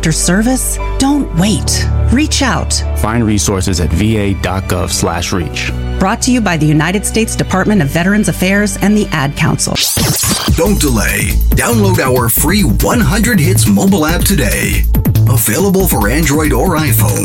after service? Don't wait. Reach out. Find resources at va.gov/reach. Brought to you by the United States Department of Veterans Affairs and the Ad Council. Don't delay. Download our free 100 Hits mobile app today. Available for Android or iPhone.